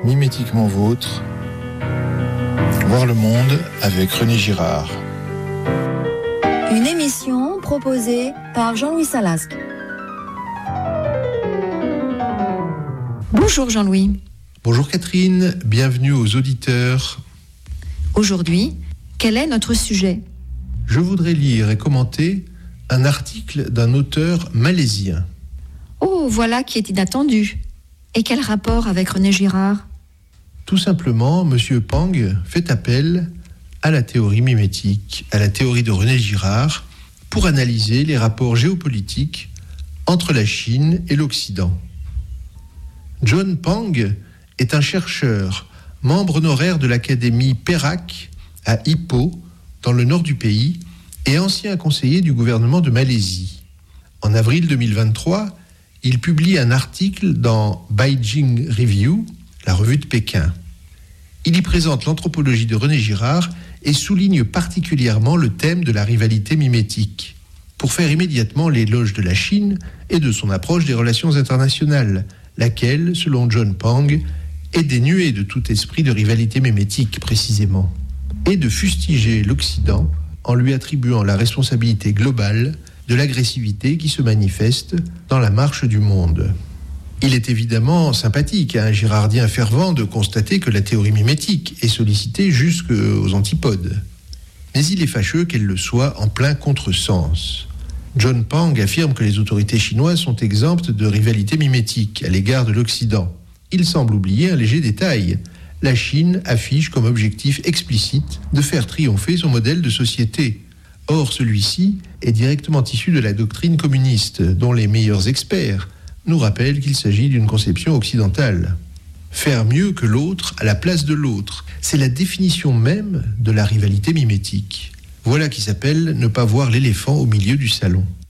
Mimétiquement vôtre, voir le monde avec René Girard. Une émission proposée par Jean-Louis Salasque. Bonjour Jean-Louis. Bonjour Catherine, bienvenue aux auditeurs. Aujourd'hui, quel est notre sujet ? Je voudrais lire et commenter un article d'un auteur malaisien. Oh, voilà qui est inattendu. Et quel rapport avec René Girard ? Tout simplement, M. Pang fait appel à la théorie mimétique, à la théorie de René Girard, pour analyser les rapports géopolitiques entre la Chine et l'Occident. John Pang est un chercheur, membre honoraire de l'Académie Perak à Ipoh, dans le nord du pays, et ancien conseiller du gouvernement de Malaisie. En avril 2023, il publie un article dans Beijing Review, la revue de Pékin. Il y présente l'anthropologie de René Girard et souligne particulièrement le thème de la rivalité mimétique, pour faire immédiatement l'éloge de la Chine et de son approche des relations internationales, laquelle, selon John Pang, est dénuée de tout esprit de rivalité mimétique précisément, et de fustiger l'Occident en lui attribuant la responsabilité globale de l'agressivité qui se manifeste dans la marche du monde. Il est évidemment sympathique à un girardien fervent de constater que la théorie mimétique est sollicitée jusqu'aux antipodes. Mais il est fâcheux qu'elle le soit en plein contresens. John Pang affirme que les autorités chinoises sont exemptes de rivalité mimétique à l'égard de l'Occident. Il semble oublier un léger détail. La Chine affiche comme objectif explicite de faire triompher son modèle de société. Or, celui-ci est directement issu de la doctrine communiste, dont les meilleurs experts nous rappellent qu'il s'agit d'une conception occidentale. Faire mieux que l'autre à la place de l'autre, c'est la définition même de la rivalité mimétique. Voilà qui s'appelle ne pas voir l'éléphant au milieu du salon.